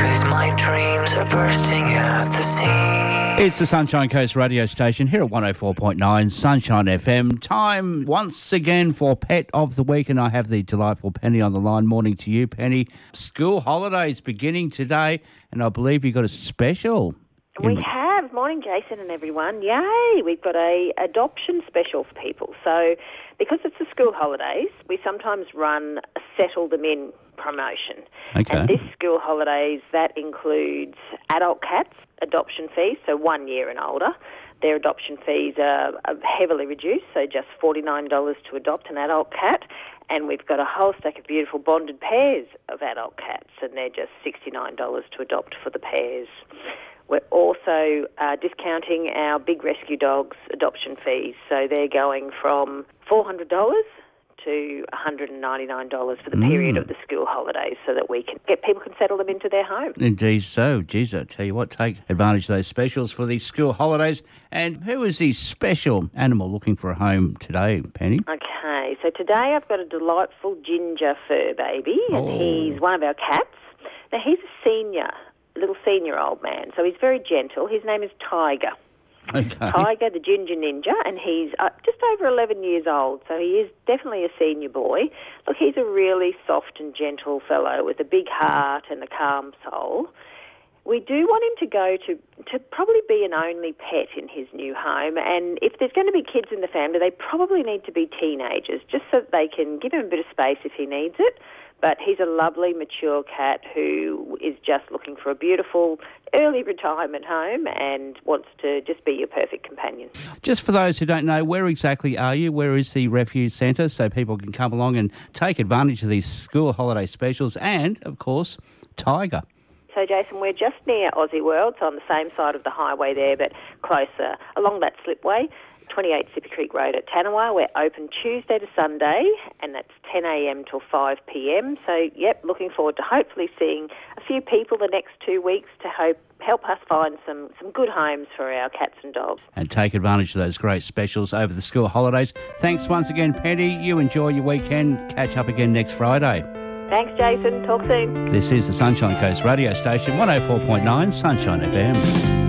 'cause my dreams are bursting at the seams. It's the Sunshine Coast radio station here at 104.9 Sunshine FM. Time once again for Pet of the Week, and I have the delightful Penny on the line. Morning to you, Penny. School holidays beginning today, and I believe you've got a special. We have. Morning, Jason and everyone. Yay! We've got a adoption special for people. So because it's the school holidays, we sometimes run a Settle Them In promotion. Okay. And this school holidays, that includes adult cats, adoption fees, so 1 year and older. Their adoption fees are heavily reduced, so just $49 to adopt an adult cat. And we've got a whole stack of beautiful bonded pairs of adult cats, and they're just $69 to adopt for the pairs. We're also discounting our big rescue dogs adoption fees, so they're going from $400 to $199 for the period of the school holidays, so that people can settle them into their home. Indeed so. Geez, I tell you what, take advantage of those specials for these school holidays. And who is the special animal looking for a home today, Penny? Okay, so today I've got a delightful ginger fur baby, and he's one of our cats. Now, he's a little senior old man, so he's very gentle. His name is Tiger. Okay. Tiger, the ginger ninja, and he's just over 11 years old, so he is definitely a senior boy. Look, he's a really soft and gentle fellow with a big heart and a calm soul. We do want him to go to probably be an only pet in his new home, and if there's going to be kids in the family, they probably need to be teenagers, just so that they can give him a bit of space if he needs it. But he's a lovely, mature cat who is just looking for a beautiful early retirement home and wants to just be your perfect companion. Just for those who don't know, where exactly are you? Where is the refuge centre so people can come along and take advantage of these school holiday specials and, of course, Tiger? So, Jason, we're just near Aussie World, so on the same side of the highway there, but closer along that slipway. 28 Sippy Creek Road at Tanawa. We're open Tuesday to Sunday, and that's 10 a.m. till 5 p.m. So, looking forward to hopefully seeing a few people the next 2 weeks to help us find some good homes for our cats and dogs. And take advantage of those great specials over the school holidays. Thanks once again, Penny. You enjoy your weekend. Catch up again next Friday. Thanks, Jason. Talk soon. This is the Sunshine Coast radio station, 104.9 Sunshine FM.